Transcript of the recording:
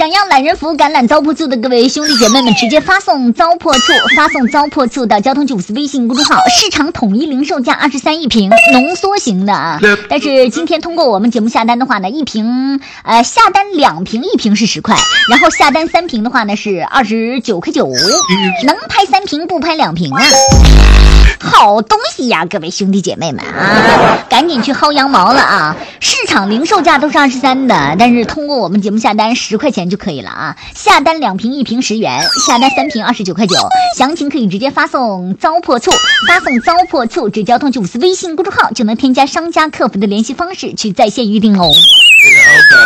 想要懒人福橄榄糟粕醋的各位兄弟姐妹们，直接发送糟粕醋，发送糟粕醋到交通954微信公众号，市场统一零售价23一瓶，浓缩型的啊。但是今天通过我们节目下单的话呢，一瓶下单2瓶，1瓶是10块，然后下单3瓶的话呢是29块9，能拍3瓶不拍2瓶啊。好东西呀，各位兄弟姐妹们啊，赶紧去薅羊毛了啊！市场零售价都是23的，但是通过我们节目下单10块钱就可以了啊！下单2瓶，1瓶10元，下单3瓶29块9。详情可以直接发送糟粕醋，发送糟粕醋至交通954微信公众号，就能添加商家客服的联系方式去在线预定哦。